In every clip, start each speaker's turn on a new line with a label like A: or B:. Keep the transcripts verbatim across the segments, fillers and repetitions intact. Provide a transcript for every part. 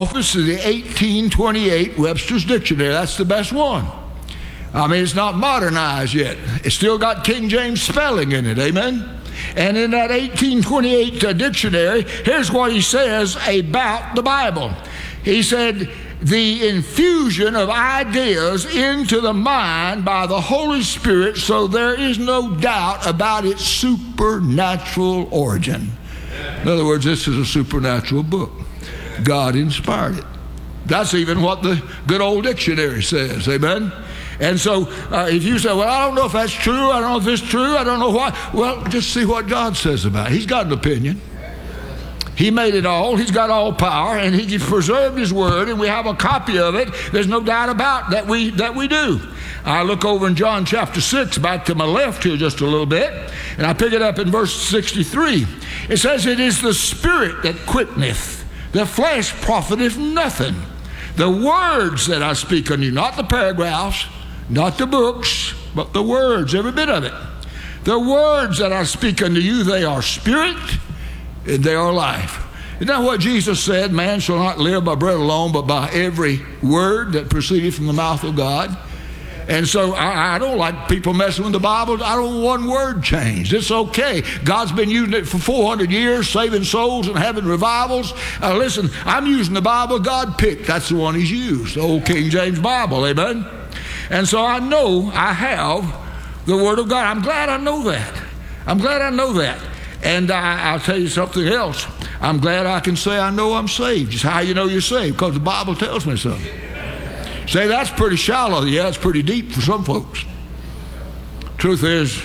A: office is the eighteen twenty-eight Webster's Dictionary. That's the best one. I mean, it's not modernized yet. It's still got King James spelling in it, amen? And in that eighteen twenty-eight uh, dictionary, here's what he says about the Bible. He said, the infusion of ideas into the mind by the Holy Spirit, so there is no doubt about its supernatural origin. In other words, this is a supernatural book. God inspired it. That's even what the good old dictionary says, amen? And so uh, if you say, well, I don't know if that's true, I don't know if it's true, I don't know why. Well, just see what God says about it. He's got an opinion. He made it all. He's got all power, and he preserved his word, and we have a copy of it. There's no doubt about that we that we do. I look over in John chapter six, back to my left here just a little bit, and I pick it up in verse sixty-three. It says, it is the Spirit that quickeneth, the flesh profiteth nothing. The words that I speak unto you, not the paragraphs, not the books, but the words, every bit of it. The words that I speak unto you, they are spirit, and they are life. Isn't that what Jesus said? Man shall not live by bread alone, but by every word that proceedeth from the mouth of God. And so I, I don't like people messing with the Bible. I don't want one word changed. It's okay. God's been using it for four hundred years, saving souls and having revivals. Uh, listen, I'm using the Bible God picked. That's the one he's used, the old King James Bible, amen? And so I know I have the Word of God. I'm glad I know that. I'm glad I know that. And I, I'll tell you something else. I'm glad I can say I know I'm saved. Just how you know you're saved? Because the Bible tells me so. Say, that's pretty shallow. Yeah, it's pretty deep for some folks. Truth is,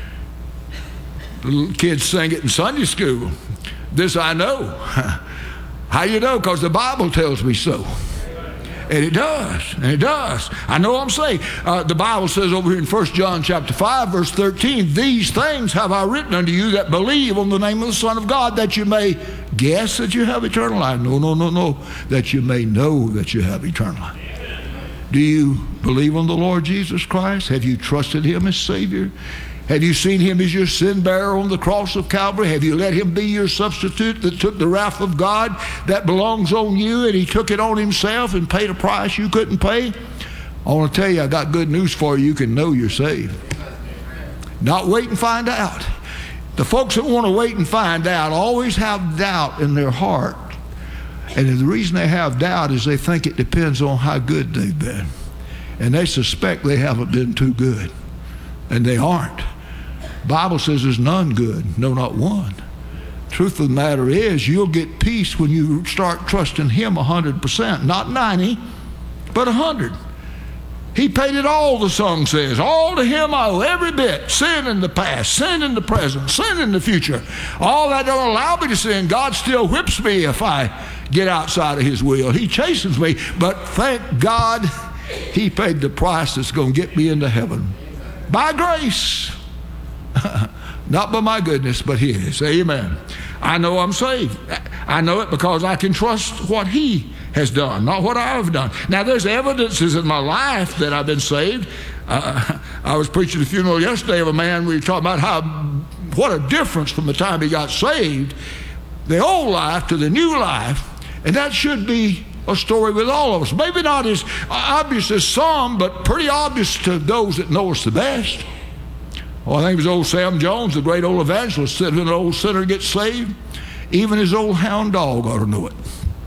A: the little kids sing it in Sunday school. This I know. How you know? Because the Bible tells me so. And it does, and it does. I know I'm saved. Uh, the Bible says over here in First John chapter five, verse thirteen, these things have I written unto you that believe on the name of the Son of God, that you may guess that you have eternal life. No, no, no, no. That you may know that you have eternal life. Do you believe on the Lord Jesus Christ? Have you trusted him as Savior? Have you seen him as your sin bearer on the cross of Calvary? Have you let him be your substitute that took the wrath of God that belongs on you, and he took it on himself and paid a price you couldn't pay? I want to tell you, I got good news for you. You can know you're saved. Not wait and find out. The folks that want to wait and find out always have doubt in their heart. And the reason they have doubt is they think it depends on how good they've been. And they suspect they haven't been too good. And they aren't. Bible says there's none good, no, not one. Truth of the matter is, you'll get peace when you start trusting him one hundred percent. Not ninety, but one hundred. He paid it all, the song says. All to him I owe, every bit. Sin in the past, sin in the present, sin in the future. All that don't allow me to sin. God still whips me if I get outside of his will. He chastens me, but thank God he paid the price that's going to get me into heaven. By grace. Not by my goodness, but his. Amen. I know I'm saved. I know it because I can trust what he has done, not what I've done. Now, there's evidences in my life that I've been saved. Uh, I was preaching at a funeral yesterday of a man. We were talking about how, what a difference from the time he got saved, the old life to the new life. And that should be a story with all of us. Maybe not as obvious as some, but pretty obvious to those that know us the best. Well, I think it was old Sam Jones, the great old evangelist, said when an old sinner gets saved, even his old hound dog ought to know it.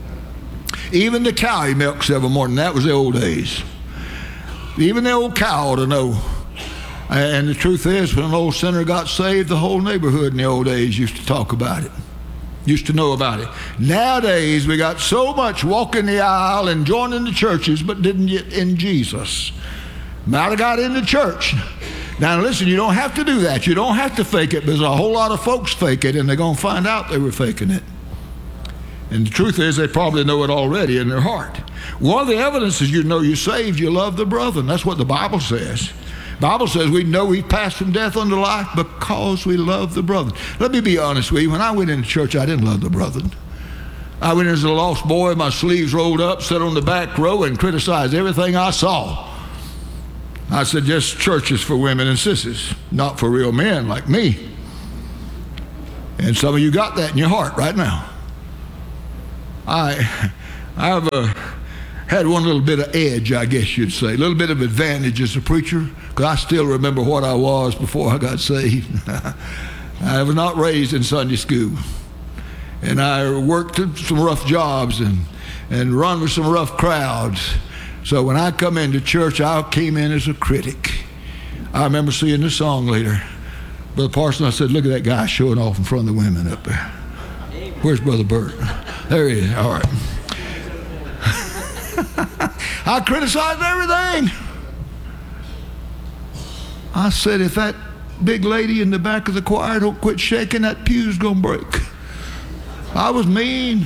A: Even the cow he milks every morning, that was the old days. Even the old cow ought to know. And the truth is, when an old sinner got saved, the whole neighborhood in the old days used to talk about it. Used to know about it. Nowadays, we got so much walking the aisle and joining the churches, but didn't get in Jesus. Might have got in the church. Now listen, you don't have to do that. You don't have to fake it. There's a whole lot of folks fake it, and they're going to find out they were faking it. And the truth is, they probably know it already in their heart. One of the evidences you know you're saved, you love the brethren. That's what the Bible says. The Bible says we know we passed from death unto life because we love the brethren. Let me be honest with you. When I went into church, I didn't love the brethren. I went in as a lost boy, my sleeves rolled up, sat on the back row, and criticized everything I saw. I said, just churches for women and sissies, not for real men like me. And some of you got that in your heart right now. I I've uh, had one little bit of edge, I guess you'd say, a little bit of advantage as a preacher, because I still remember what I was before I got saved. I was not raised in Sunday school, and I worked some rough jobs and, and run with some rough crowds. So when I come into church, I came in as a critic. I remember seeing the song leader, Brother Parson. I said, look at that guy showing off in front of the women up there. Where's Brother Bert? There he is. All right. I criticized everything. I said, if that big lady in the back of the choir don't quit shaking, that pew's gonna break. I was mean.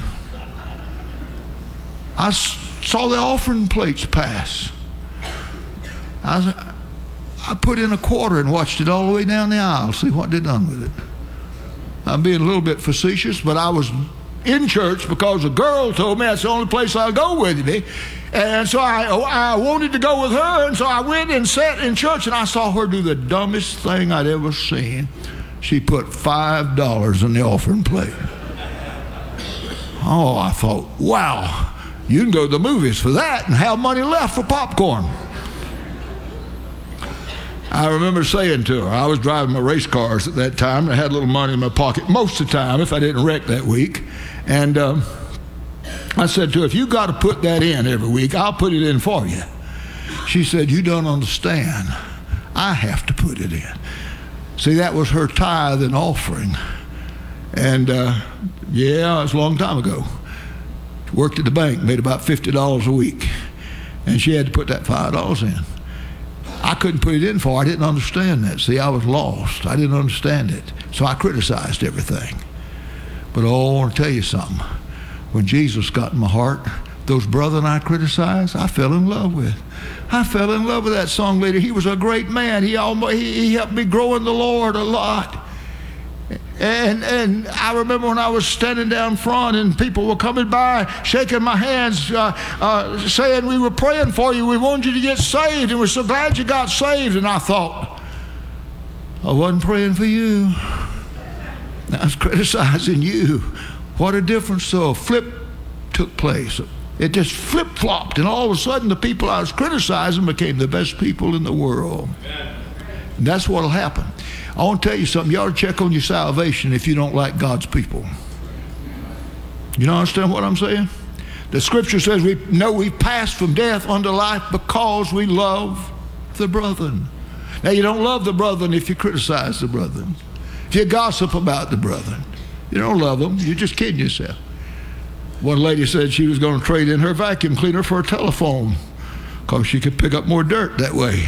A: I saw the offering plates pass. I was, I put in a quarter and watched it all the way down the aisle, see what they'd done with it. I'm being a little bit facetious, but I was in church because a girl told me that's the only place I'll go with me. And so I, I wanted to go with her, and so I went and sat in church, and I saw her do the dumbest thing I'd ever seen. She put five dollars in the offering plate. Oh, I thought, wow, you can go to the movies for that and have money left for popcorn. I remember saying to her, I was driving my race cars at that time, and I had a little money in my pocket most of the time if I didn't wreck that week. And um, I said to her, if you got to put that in every week, I'll put it in for you. She said, you don't understand. I have to put it in. See, that was her tithe and offering. And uh, yeah, it was a long time ago. She worked at the bank, made about fifty dollars a week. And she had to put that five dollars in. I couldn't put it in for her. I didn't understand that. See, I was lost. I didn't understand it. So I criticized everything. But oh, I want to tell you something. When Jesus got in my heart, those brethren I criticized, I fell in love with. I fell in love with that song leader. He was a great man. He almost, he, he helped me grow in the Lord a lot. And and I remember when I was standing down front and people were coming by, shaking my hands, uh, uh, saying, we were praying for you. We wanted you to get saved, and we're so glad you got saved. And I thought, I wasn't praying for you. I was criticizing you. What a difference. So a flip took place. It just flip-flopped, and all of a sudden the people I was criticizing became the best people in the world. And that's what will happen. I want to tell you something. You ought to check on your salvation if you don't like God's people. You don't understand what I'm saying? The scripture says we know we've passed from death unto life because we love the brethren. Now, you don't love the brethren if you criticize the brethren. If you gossip about the brethren, you don't love them. You're just kidding yourself. One lady said she was going to trade in her vacuum cleaner for a telephone because she could pick up more dirt that way.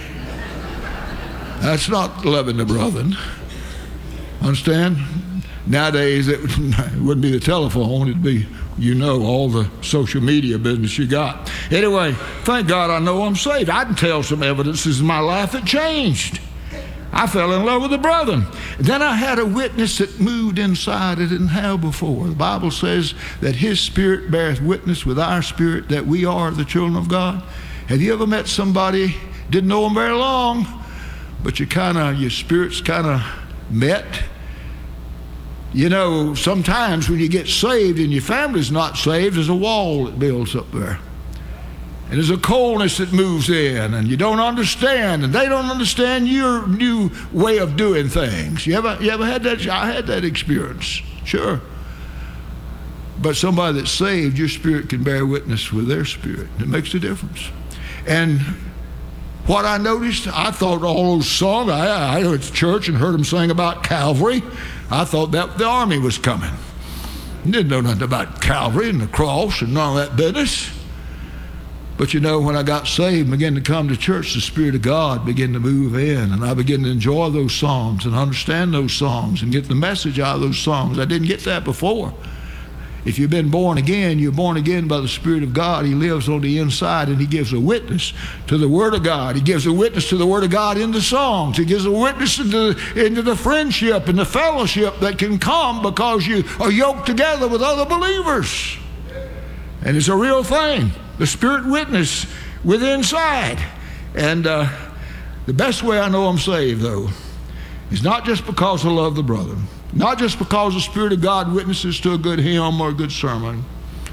A: That's not loving the brethren. Understand? Nowadays, it wouldn't be the telephone. It'd be, you know, all the social media business you got. Anyway, thank God I know I'm saved. I can tell some evidences in my life that changed. I fell in love with the brethren. Then I had a witness that moved inside I didn't have before. The Bible says that his spirit beareth witness with our spirit that we are the children of God. Have you ever met somebody, didn't know them very long, but you kind of, your spirits kind of met? You know, sometimes when you get saved and your family's not saved, there's a wall that builds up there. And there's a coldness that moves in, and you don't understand, and they don't understand your new way of doing things. You ever, you ever had that? I had that experience, sure. But somebody that's saved, your spirit can bear witness with their spirit. It makes a difference. And what I noticed, I thought all those songs, I, I went to church and heard them sing about Calvary. I thought that the army was coming. Didn't know nothing about Calvary and the cross and all that business. But you know, when I got saved and began to come to church, the Spirit of God began to move in, and I began to enjoy those songs and understand those songs and get the message out of those songs. I didn't get that before. If you've been born again, you're born again by the Spirit of God. He lives on the inside, and he gives a witness to the Word of God. He gives a witness to the Word of God in the songs. He gives a witness into, into the friendship and the fellowship that can come because you are yoked together with other believers. And it's a real thing. The Spirit witness with inside. And uh, the best way I know I'm saved, though, is not just because I love the brethren, not just because the Spirit of God witnesses to a good hymn or a good sermon,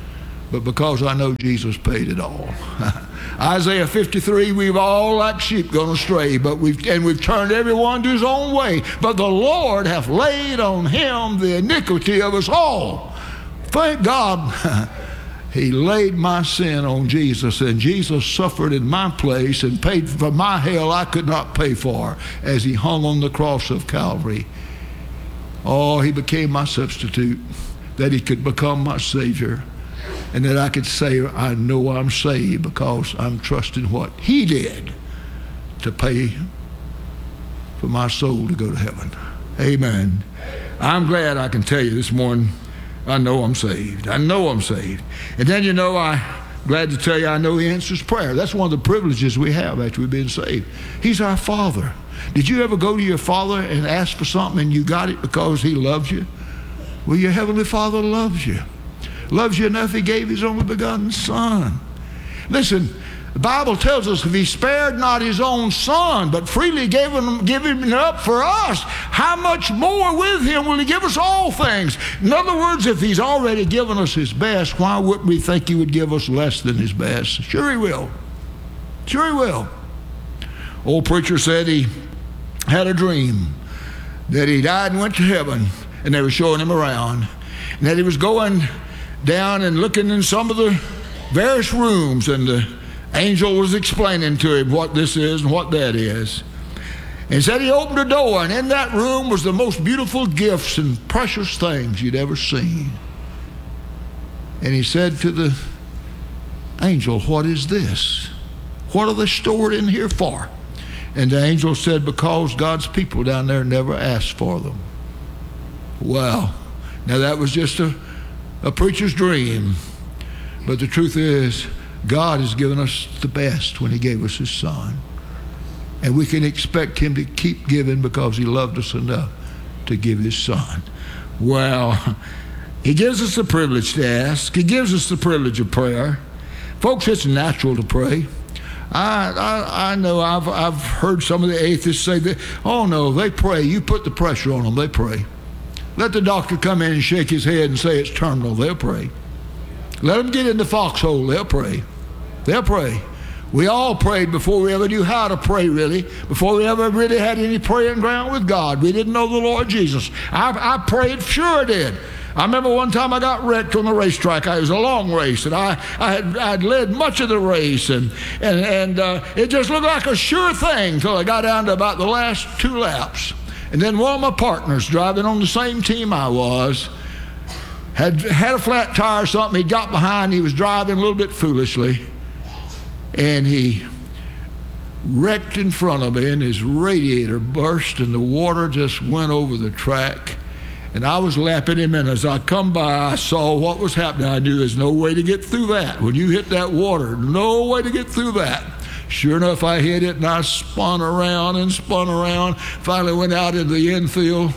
A: but because I know Jesus paid it all. Isaiah fifty-three, we've all like sheep gone astray, but we've and we've turned everyone to his own way. But the Lord hath laid on him the iniquity of us all. Thank God he laid my sin on Jesus, and Jesus suffered in my place and paid for my hell I could not pay for as he hung on the cross of Calvary. Oh, he became my substitute, that he could become my Savior, and that I could say, I know I'm saved because I'm trusting what he did to pay for my soul to go to heaven. Amen. I'm glad I can tell you this morning, I know I'm saved. I know I'm saved. And then, you know, I'm glad to tell you I know he answers prayer. That's one of the privileges we have after we've been saved. He's our Father. Did you ever go to your Father and ask for something and you got it because he loves you? Well, your Heavenly Father loves you. Loves you enough he gave his only begotten Son. Listen, the Bible tells us if he spared not his own Son, but freely gave him, gave him up for us, how much more with him will he give us all things? In other words, if he's already given us his best, why wouldn't we think he would give us less than his best? Sure he will. Sure he will. Old preacher said he had a dream that he died and went to heaven, and they were showing him around, and that he was going down and looking in some of the various rooms, and the angel was explaining to him what this is and what that is. And said he opened a door, and in that room was the most beautiful gifts and precious things you'd ever seen. And he said to the angel, what is this? What are they stored in here for? And the angel said, because God's people down there never asked for them. Wow. Now that was just a, a preacher's dream. But the truth is, God has given us the best when he gave us his Son. And we can expect him to keep giving because he loved us enough to give his Son. Well, he gives us the privilege to ask. He gives us the privilege of prayer. Folks, it's natural to pray. I, I I know I've I've heard some of the atheists say that, oh no, they pray. You put the pressure on them, they pray. Let the doctor come in and shake his head and say it's terminal, they'll pray. Let them get in the foxhole, they'll pray. They'll pray. We all prayed before we ever knew how to pray, really. Before we ever really had any praying ground with God. We didn't know the Lord Jesus. I, I prayed, sure I did. I remember one time I got wrecked on the racetrack. It was a long race, and I, I had I'd led much of the race, and and and uh, it just looked like a sure thing until I got down to about the last two laps. And then one of my partners, driving on the same team I was, had had a flat tire or something. He got behind. He was driving a little bit foolishly, and he wrecked in front of me, and his radiator burst, and the water just went over the track. And I was lapping him, and as I come by, I saw what was happening. I knew there's no way to get through that. When you hit that water, no way to get through that. Sure enough, I hit it, and I spun around and spun around. Finally went out into the infield.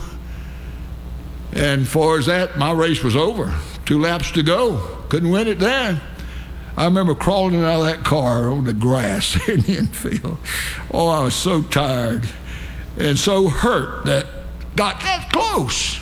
A: And far as that, my race was over. Two laps to go. Couldn't win it then. I remember crawling out of that car on the grass in the infield. Oh, I was so tired and so hurt that got that close.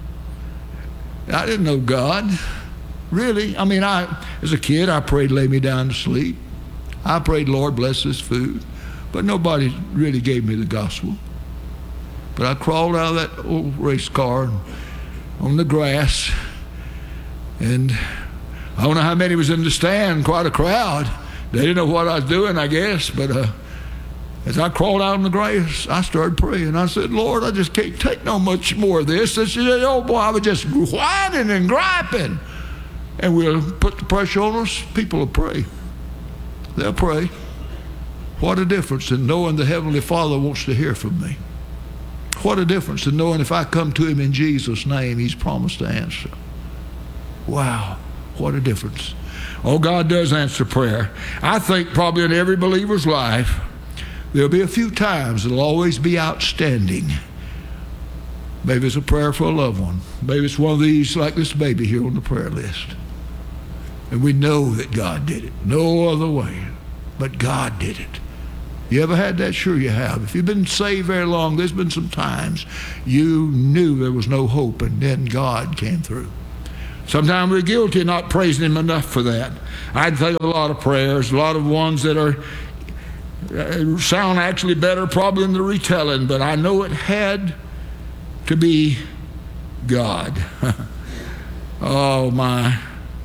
A: I didn't know God, really. I mean, I, as a kid, I prayed, lay me down to sleep. I prayed, Lord, bless this food. But nobody really gave me the gospel. But I crawled out of that old race car on the grass, and I don't know how many was in the stand, quite a crowd. They didn't know what I was doing, I guess, but uh, as I crawled out on the grass, I started praying. I said, Lord, I just can't take no much more of this. This is, oh boy, I was just whining and griping. And we'll put the pressure on us, people will pray. They'll pray. What a difference in knowing the Heavenly Father wants to hear from me. What a difference in knowing if I come to him in Jesus' name, he's promised to answer. Wow, what a difference. Oh, God does answer prayer. I think probably in every believer's life, there'll be a few times that'll always be outstanding. Maybe it's a prayer for a loved one. Maybe it's one of these like this baby here on the prayer list. And we know that God did it. No other way. But God did it. You ever had that? Sure you have. If you've been saved very long, there's been some times you knew there was no hope, and then God came through. Sometimes we're guilty of not praising him enough for that. I'd think of a lot of prayers, a lot of ones that are uh, sound actually better probably than the retelling, but I know it had to be God. Oh, my.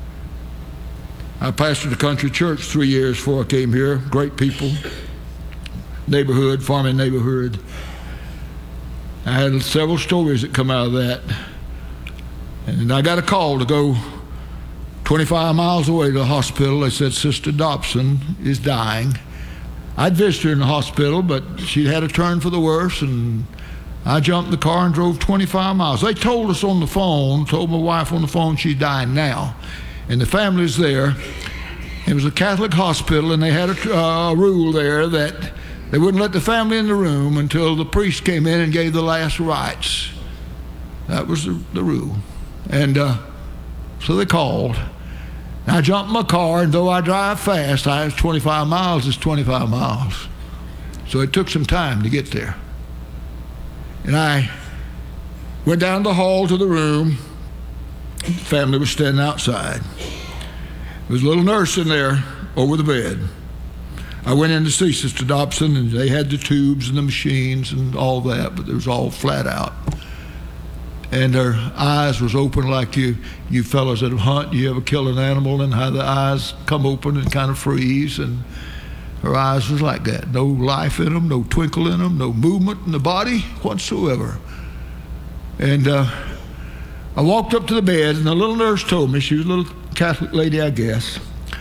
A: I pastored a country church three years before I came here. Great people. Neighborhood, farming neighborhood. I had several stories that come out of that. And I got a call to go twenty-five miles away to the hospital. They said Sister Dobson is dying. I'd visited her in the hospital, but she'd had a turn for the worse, and I jumped in the car and drove twenty-five miles. They told us on the phone, told my wife on the phone, she's dying now. And the family's there. It was a Catholic hospital, and they had a uh, rule there that they wouldn't let the family in the room until the priest came in and gave the last rites. That was the, the rule. And uh, so they called. I jumped in my car, and though I drive fast, I was twenty-five miles is twenty-five miles. So it took some time to get there. And I went down the hall to the room. The family was standing outside. There was a little nurse in there over the bed. I went in to see Sister Dobson, and they had the tubes and the machines and all that, but it was all flat out. And her eyes was open like you you fellas that hunt, you ever kill an animal and how the eyes come open and kind of freeze, and her eyes was like that. No life in them, no twinkle in them, no movement in the body whatsoever. And uh, I walked up to the bed, and the little nurse told me, she was a little Catholic lady, I guess.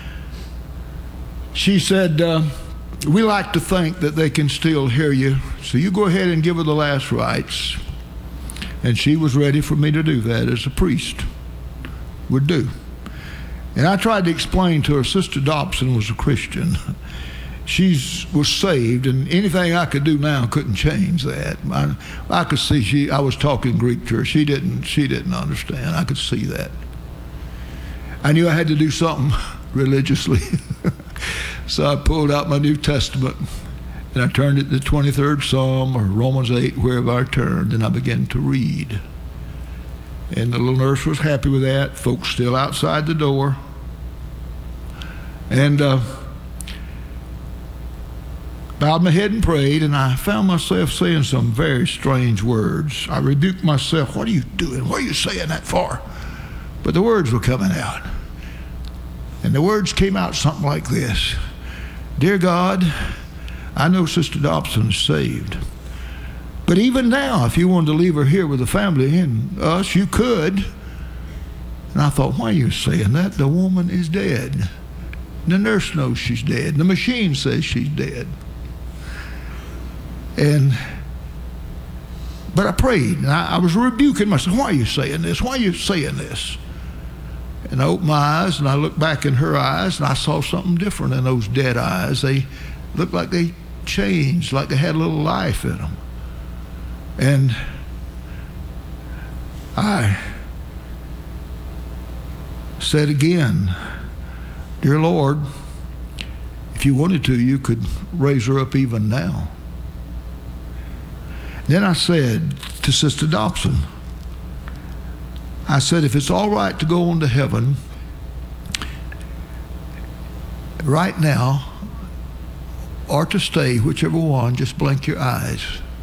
A: She said, uh, we like to think that they can still hear you, so you go ahead and give her the last rites. And she was ready for me to do that, as a priest would do. And I tried to explain to her, Sister Dobson was a Christian. She was saved, and anything I could do now couldn't change that. I, I could see she. I was talking Greek to her. She didn't. She didn't understand. I could see that. I knew I had to do something religiously, so I pulled out my New Testament. And I turned it to the twenty-third Psalm or Romans eight, wherever I turned, and I began to read. And the little nurse was happy with that. Folks still outside the door. And uh, bowed my head and prayed, and I found myself saying some very strange words. I rebuked myself. What are you doing? What are you saying that for? But the words were coming out. And the words came out something like this. Dear God, I know Sister Dobson is saved. But even now, if you wanted to leave her here with the family and us, you could. And I thought, why are you saying that? The woman is dead. The nurse knows she's dead. The machine says she's dead. And, but I prayed, and I, I was rebuking myself. Why are you saying this? Why are you saying this? And I opened my eyes, and I looked back in her eyes, and I saw something different in those dead eyes. They looked like they changed, like they had a little life in them. And I said again, dear Lord, if you wanted to, you could raise her up even now. Then I said to Sister Dobson, I said, if it's all right to go on to heaven right now, or to stay, whichever one, just blink your eyes.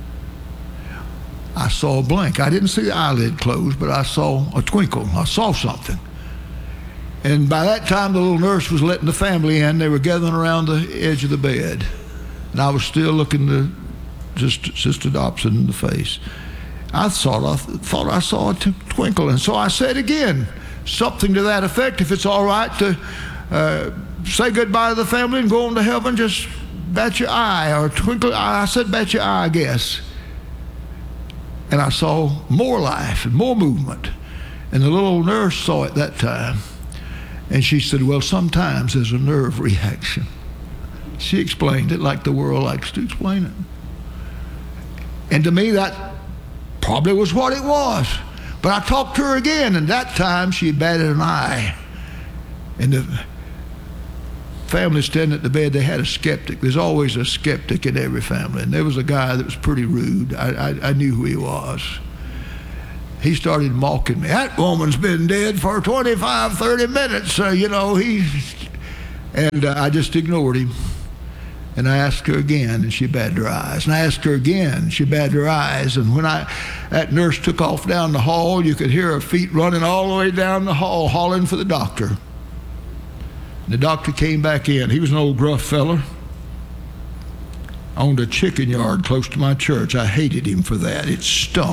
A: I saw a blink. I didn't see the eyelid close, but I saw a twinkle. I saw something. And by that time, the little nurse was letting the family in. They were gathering around the edge of the bed. And I was still looking to just Sister Dobson in the face. I thought I thought I saw a t- twinkle. And so I said again, something to that effect, if it's all right to uh, say goodbye to the family and go on to heaven, just bat your eye or twinkle. I said bat your eye, I guess. And I saw more life and more movement. And the little nurse saw it that time. And she said, well, sometimes there's a nerve reaction. She explained it like the world likes to explain it. And to me, that probably was what it was. But I talked to her again, and that time she batted an eye. And the family standing at the bed, they had a skeptic. There's always a skeptic in every family. And there was a guy that was pretty rude. I, I, I knew who he was. he started mocking me. That woman's been dead for twenty-five, thirty minutes. So, you know, he... And uh, I just ignored him. And I asked her again, and she batted her eyes. And I asked her again, and she batted her eyes. And when I, that nurse took off down the hall, you could hear her feet running all the way down the hall, hollering for the doctor. And the doctor came back in. He was an old gruff fella. Owned a chicken yard close to my church. I hated him for that. It stunk.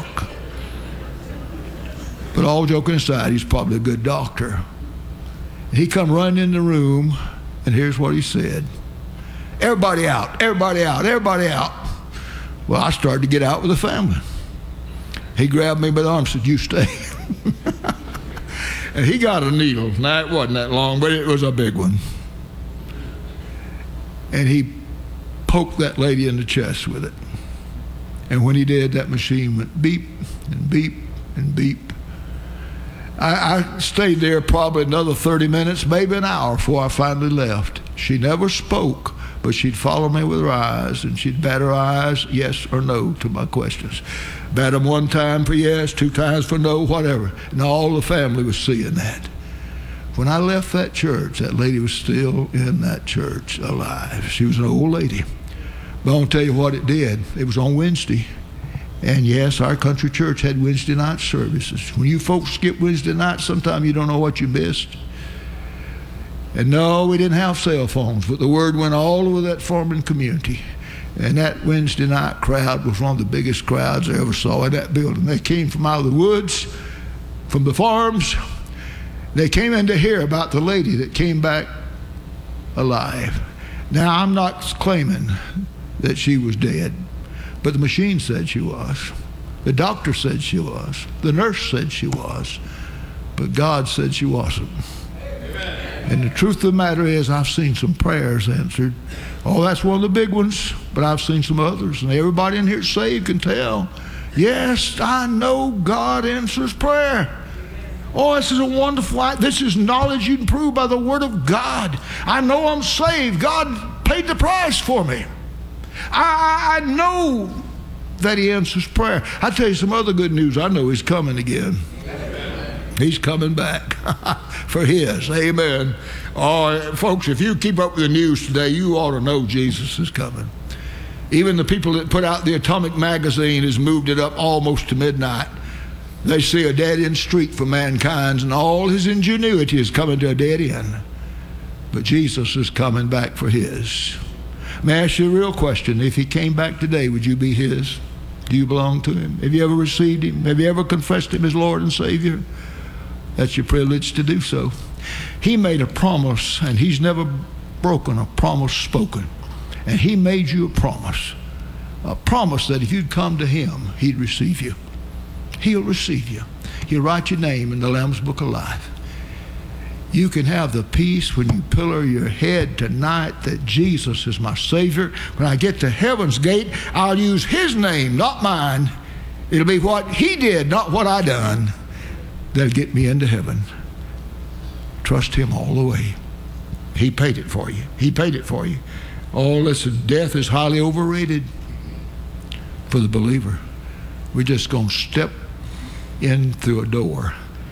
A: But all joking aside, he's probably a good doctor. And he come running in the room, and here's what he said. Everybody out, everybody out, everybody out. Well, I started to get out with the family. He grabbed me by the arm and said, you stay. And he got a needle. Now, it wasn't that long, but it was a big one. And he poked that lady in the chest with it. And when he did, that machine went beep and beep and beep. I, I stayed there probably another thirty minutes, maybe an hour before I finally left. She never spoke, but she'd follow me with her eyes, and she'd bat her eyes, yes or no, to my questions. Bat them one time for yes, two times for no, whatever. And all the family was seeing that. When I left that church, that lady was still in that church alive. She was an old lady. But I'll tell you what it did. It was on Wednesday. And yes, our country church had Wednesday night services. When you folks skip Wednesday night, sometimes you don't know what you missed. And no, we didn't have cell phones, but the word went all over that farming community. And that Wednesday night crowd was one of the biggest crowds I ever saw in that building. They came from out of the woods, from the farms. They came in to hear about the lady that came back alive. Now, I'm not claiming that she was dead. But the machine said she was. The doctor said she was. The nurse said she was. But God said she wasn't. Amen. And the truth of the matter is, I've seen some prayers answered. Oh, that's one of the big ones. But I've seen some others. And everybody in here saved can tell. Yes, I know God answers prayer. Oh, this is a wonderful, this is knowledge you can prove by the Word of God. I know I'm saved. God paid the price for me. I, I know that He answers prayer. I tell you some other good news. I know He's coming again. Amen. He's coming back for His. Amen. Oh, folks, if you keep up with the news today, you ought to know Jesus is coming. Even the people that put out the Atomic magazine has moved it up almost to midnight. They see a dead-end street for mankind, and all his ingenuity is coming to a dead end. But Jesus is coming back for His. May I ask you a real question? If He came back today, would you be His? Do you belong to Him? Have you ever received Him? Have you ever confessed Him as Lord and Savior? That's your privilege to do so. He made a promise, and He's never broken a promise spoken. And He made you a promise. A promise that if you'd come to Him, He'd receive you. He'll receive you. He'll write your name in the Lamb's Book of Life. You can have the peace when you pillow your head tonight that Jesus is my Savior. When I get to heaven's gate, I'll use His name, not mine. It'll be what He did, not what I done, that'll get me into heaven. Trust Him all the way. He paid it for you. He paid it for you. Oh, listen, death is highly overrated for the believer. We're just going to step in through a door.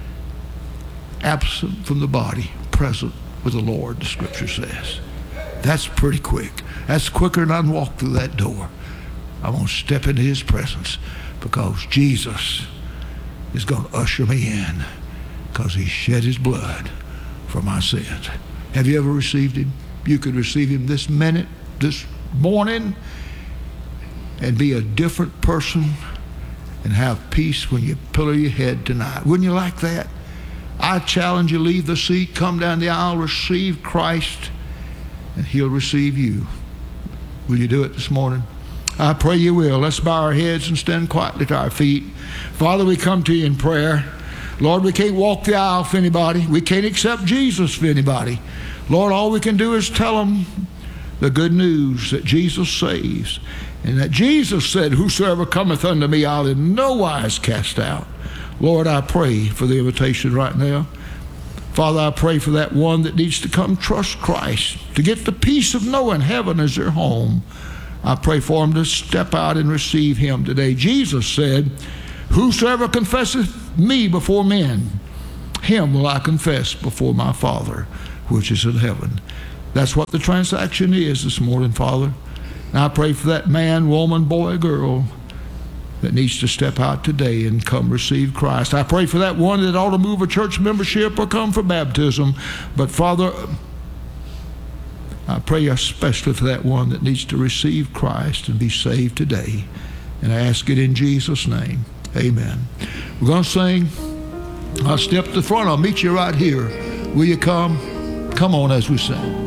A: Absent from the body, present with the Lord, the Scripture says. That's pretty quick. That's quicker than I can walk through that door. I'm going to step into His presence because Jesus is going to usher me in because He shed His blood for my sins. Have you ever received Him? You could receive Him this minute, this morning, and be a different person and have peace when you pillow your head tonight. Wouldn't you like that? I challenge you, leave the seat, come down the aisle, receive Christ, and He'll receive you. Will you do it this morning? I pray you will. Let's bow our heads and stand quietly to our feet. Father, we come to you in prayer. Lord, we can't walk the aisle for anybody. We can't accept Jesus for anybody. Lord, all we can do is tell them the good news that Jesus saves, and that Jesus said, whosoever cometh unto me, I'll in no wise cast out. Lord, I pray for the invitation right now. Father, I pray for that one that needs to come trust Christ, to get the peace of knowing heaven is their home. I pray for them to step out and receive Him today. Jesus said, whosoever confesseth me before men, him will I confess before my Father which is in heaven. That's what the transaction is this morning, Father. And I pray for that man, woman, boy, girl that needs to step out today and come receive Christ. I pray for that one that ought to move a church membership or come for baptism. But Father, I pray especially for that one that needs to receive Christ and be saved today. And I ask it in Jesus' name. Amen. We're going to sing. I'll step to the front. I'll meet you right here. Will you come? Come on as we sing.